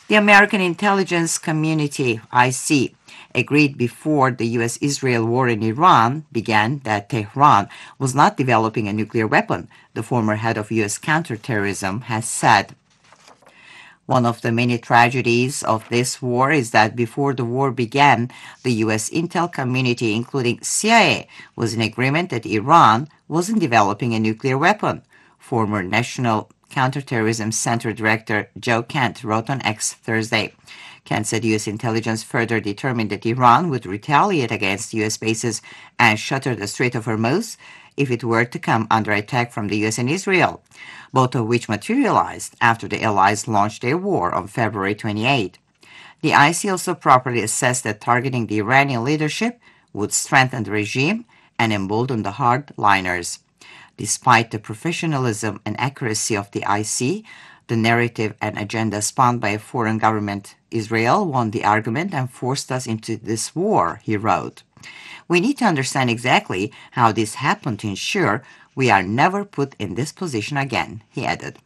The American intelligence community, IC, agreed before the U.S.-Israel war in Iran began that Tehran was not developing a nuclear weapon, the former head of U.S. counterterrorism has said. One of the many tragedies of this war is that before the war began, the U.S. intel community, including CIA, was in agreement that Iran wasn't developing a nuclear weapon. Former National Counterterrorism Center Director Joe Kent wrote on X Thursday. Kent said U.S. intelligence further determined that Iran would retaliate against U.S. bases and shutter the Strait of Hormuz if it were to come under attack from the U.S. and Israel, both of which materialized after the allies launched their war on February 28. The IC also properly assessed that targeting the Iranian leadership would strengthen the regime and embolden the hardliners. Despite the professionalism and accuracy of the IC, the narrative and agenda spawned by a foreign government, Israel, won the argument and forced us into this war, he wrote. We need to understand exactly how this happened to ensure we are never put in this position again, he added.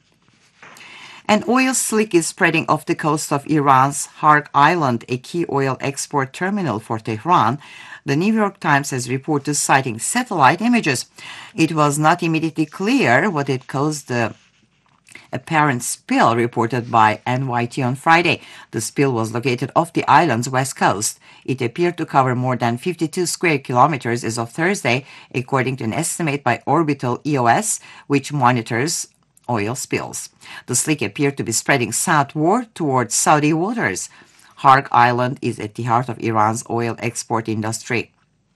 An oil slick is spreading off the coast of Iran's Harg Island, a key oil export terminal for Tehran, the New York Times has reported citing satellite images. It was not immediately clear what had caused the apparent spill reported by NYT on Friday. The spill was located off the island's west coast. It appeared to cover more than 52 square kilometers as of Thursday, according to an estimate by Orbital EOS, which monitors oil spills. The slick appeared to be spreading southward towards Saudi waters. Harg Island is at the heart of Iran's oil export industry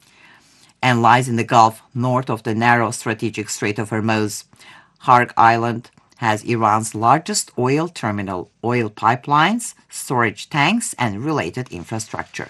and lies in the Gulf north of the narrow strategic Strait of Hormuz. Harg Island has Iran's largest oil terminal, oil pipelines, storage tanks, and related infrastructure.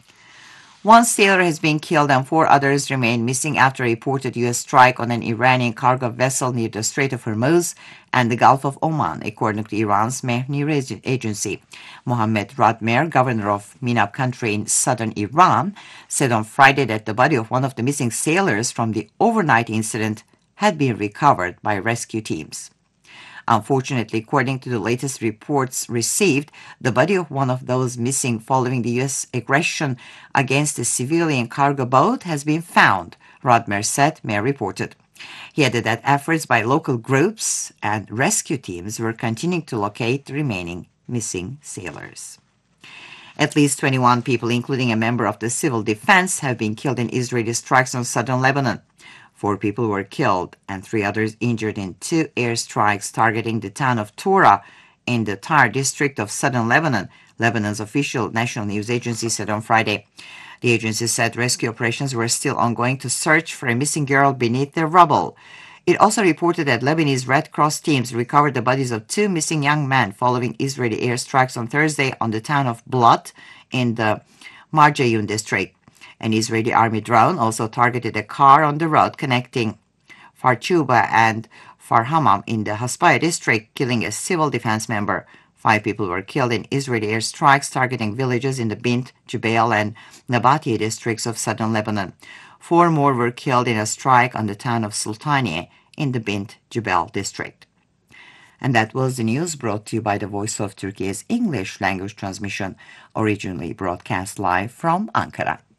One sailor has been killed and 4 others remain missing after a reported U.S. strike on an Iranian cargo vessel near the Strait of Hormuz and the Gulf of Oman, according to Iran's Mehni agency. Mohammad Radmer, governor of Minab country in southern Iran, said on Friday that the body of one of the missing sailors from the overnight incident had been recovered by rescue teams. Unfortunately, according to the latest reports received, the body of one of those missing following the U.S. aggression against a civilian cargo boat has been found, Radmer said, Mer reported. He added that efforts by local groups and rescue teams were continuing to locate the remaining missing sailors. At least 21 people, including a member of the civil defense, have been killed in Israeli strikes on southern Lebanon. 4 people were killed and 3 others injured in 2 airstrikes targeting the town of Tora in the Tyre district of southern Lebanon, Lebanon's official national news agency said on Friday. The agency said rescue operations were still ongoing to search for a missing girl beneath the rubble. It also reported that Lebanese Red Cross teams recovered the bodies of 2 missing young men following Israeli airstrikes on Thursday on the town of Blat in the Marjayun district. An Israeli army drone also targeted a car on the road connecting Farchuba and Farhamam in the Haspaya district, killing a civil defense member. 5 people were killed in Israeli airstrikes targeting villages in the Bint Jbeil and Nabatieh districts of southern Lebanon. 4 more were killed in a strike on the town of Sultanieh in the Bint Jbeil district. And that was the news brought to you by the Voice of Turkey's English language transmission, originally broadcast live from Ankara.